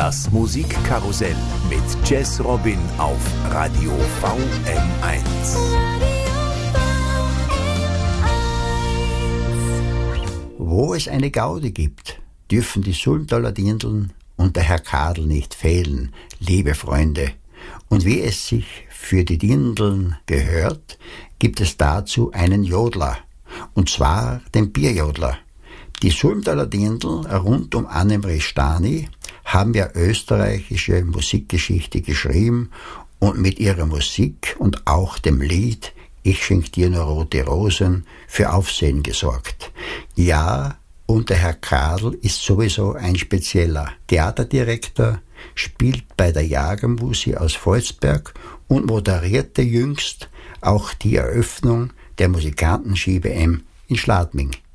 Das Musikkarussell mit Jazz Robin auf Radio VM1. Wo es eine Gaude gibt, dürfen die Sulmtaler Dirndln und der Herr Kadel nicht fehlen, liebe Freunde. Und wie es sich für die Dirndln gehört, gibt es dazu einen Jodler, und zwar den Bierjodler. Die Sulmtaler Dirndl rund um Annemre Stani haben ja österreichische Musikgeschichte geschrieben und mit ihrer Musik und auch dem Lied Ich schenk dir nur rote Rosen für Aufsehen gesorgt. Ja, und der Herr Kadel ist sowieso ein spezieller Theaterdirektor, spielt bei der Jagermusi aus Volzberg und moderierte jüngst auch die Eröffnung der Musikanten-Ski-WM in Schladming.